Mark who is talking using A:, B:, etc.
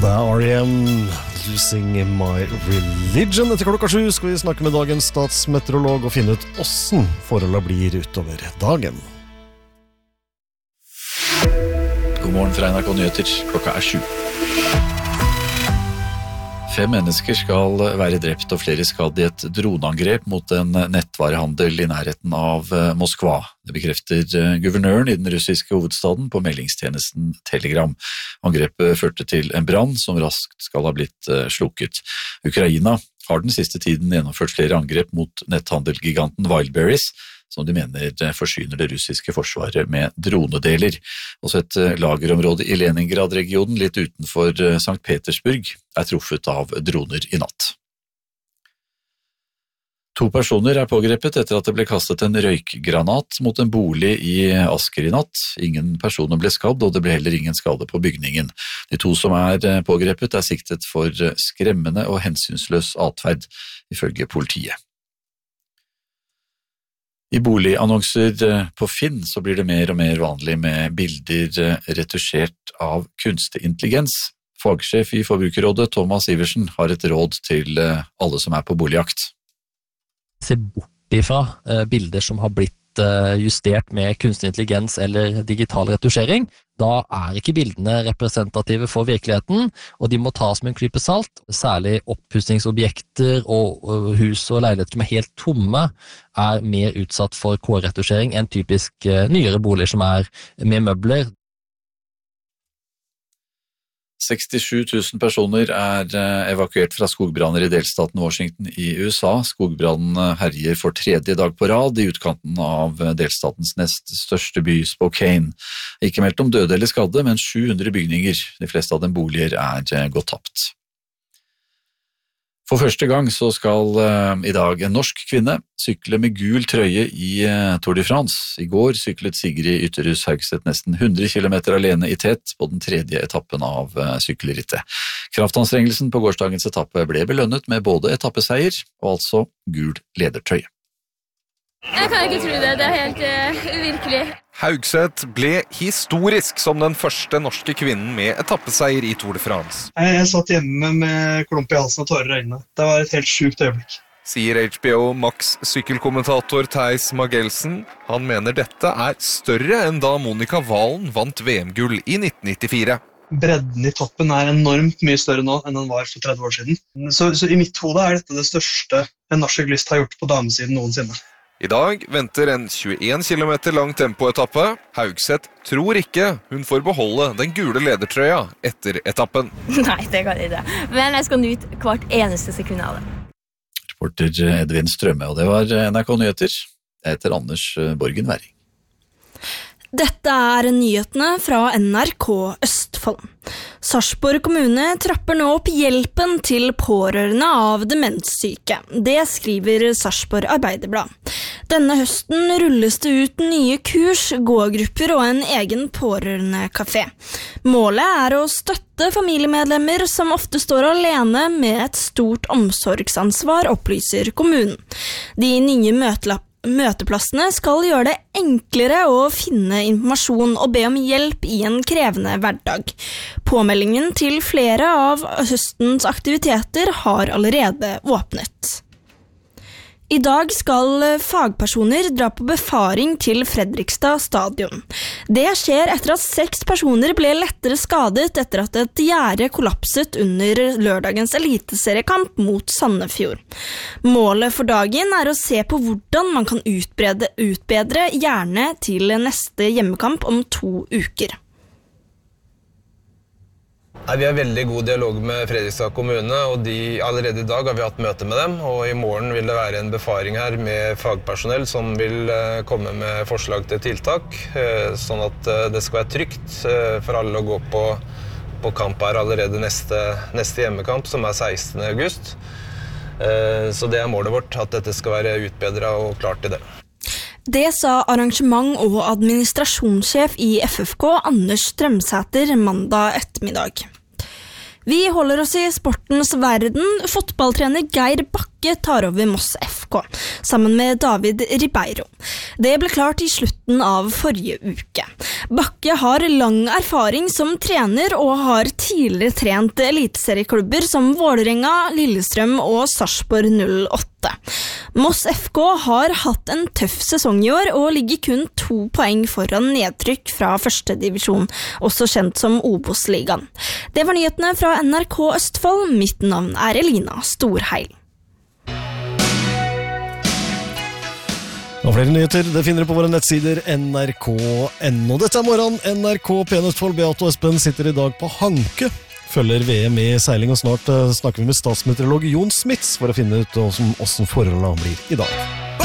A: Og det R.E.M. Losing My Religion. Etter klokka 7 skal vi snakke med dagens statsmeteorolog og finne ut hvordan forholdene blir utover dagen.
B: God morgen fra NRK Nyheter. Klokka 7. 5 mennesker skal være drept og flere skadd i et droneangrep mot en nettvarehandel i nærheten av Moskva. Det bekrefter guvernøren i den russiske hovedstaden på meldingstjenesten Telegram. Angrepet førte til en brann som raskt skal ha blitt slukket. Ukraina har den siste tiden gjennomført flere angrep mot netthandelgiganten Wildberries, som de mener forsyner det russiske forsvaret med dronedeler. Også et lagerområde i Leningrad-regionen litt utenfor St. Petersburg er truffet av droner i natt. 2 personer er pågrepet etter at det ble kastet en røykgranat mot en bolig i Asker i natt. Ingen personer ble skadd, og det ble heller ingen skade på bygningen. De 2 som er pågrepet er siktet for skremmende og hensynsløs atferd, ifølge politiet. I boligannonser på Finn så blir det mer og mer vanlig med bilder retusjert av kunstig intelligens. Fagsjef i Forbrukerrådet Thomas Iversen har et råd til alle som er på boligjakt.
C: Se bort ifra bilder som har blitt justert med kunstig intelligens eller digital retusjering. Da er ikke bildene representative for virkeligheten, og de må tas med en klype salt. Særlig oppussingsobjekter og hus og leiligheter som er helt tomme er mer utsatt for K-retusjering enn typisk nyere boliger som er med møbler.
B: 67 000 personer er evakuert fra skogbranner i delstaten Washington i USA. Skogbrannen herjer for 3. dag på rad i utkanten av delstatens nest største by, Spokane. Ikke meldt om døde eller skadde, men 700 bygninger, de fleste av dem boliger, er gått tapt. For første gang så skal i dag en norsk kvinne sykle med gul trøye i Tour de France. I går syklet Sigrid Ytterhus Haugstedt nesten 100 km alene i tett på den 3. etappen av sykkelrittet. Kraftanstrengelsen på gårsdagens etappe ble belønnet med både etappeseier og altså gul ledertrøye.
D: Jeg kan ikke tro det, det er helt uvirkelig.
E: Haugstedt ble historisk som den første norske kvinnen med etappeseier i Tour de France.
F: Jeg satt hjemme med klump i halsen og tårer i øynene. Det var et helt sjukt øyeblikk.
E: Sier HBO Max sykkelkommentator Theis Magelsen. Han mener dette er større enn da Monica Walen vant VM-gull i 1994.
F: Bredden i toppen er enormt mye større nå enn den var for 30 år siden. Så i mitt hode er dette det største en norsk syklist har gjort på damesiden noensinne.
E: I dag venter en 21 km lang tempoetappe. Haugstedt tror ikke hun får beholde den gule ledertrøya etter etappen.
D: Nei, det kan jeg ikke. Men jeg skal nyte hvert eneste sekund av det.
B: Reporter Edvin Strømme, og det var NRK Nyheter. Jeg heter Anders Borgen Væring.
G: Dette er nyhetene fra NRK Østfold. Sarpsborg kommune trapper nå opp hjelpen til pårørende av demenssyke. Det skriver Sarpsborg Arbeiderblad. Denne høsten rulles det ut nye kurs, gågrupper og en egen pårørendekafé. Målet er å støtte familiemedlemmer som ofte står alene med et stort omsorgsansvar, opplyser kommunen. De nye møteplassene skal gjøre det enklere å finne informasjon og be om hjelp i en krevende hverdag. Påmeldingen til flere av høstens aktiviteter har allerede åpnet. I dag skal fagpersoner dra på befaring til Fredrikstad stadion. Det skjer etter at 6 personer ble lettere skadet etter at et gjerde kollapset under lørdagens eliteseriekamp mot Sandefjord. Målet for dagen er å se på hvordan man kan utbedre gjerdet til neste hjemmekamp om 2 uker.
H: Vi har veldig god dialog med Fredrikstad kommune, og allerede i dag har vi hatt møte med dem, og i morgen vil det være en befaring her med fagpersonell som vil komme med forslag til tiltak, sånn at det skal være trygt for alle å gå på kamp her allerede neste hjemmekamp, som er 16. august. Så det er målet vårt, at dette skal være utbedret og klart til det.
G: Det sa arrangement- og administrasjonssjef i FFK Anders Strømsæter mandag ettermiddag. Vi holder oss i sportens verden. Fotballtrener Geir Bakke tar over Moss FK. FK, sammen med David Ribeiro. Det ble klart i slutten av forrige uke. Bakke har lang erfaring som trener og har tidligere trent eliteserieklubber som Vålerenga, Lillestrøm og Sarpsborg 08. Moss FK har hatt en tøff sesong i år og ligger kun 2 poeng foran nedtrykk fra første divisjon, også kjent som Obos-ligaen. Det var nyhetene fra NRK Østfold. Mitt navn er Elina Storheil.
A: Og flere nyheter det finner du på våre nettsider nrk.no. Dette er morgen. NRK P-Østfold, Beate og Espen sitter i dag på Hanke. Følger VM i seiling, og snart snakker vi med statsmeteorolog Jon Smits for å finne ut hvordan forholdene blir i dag.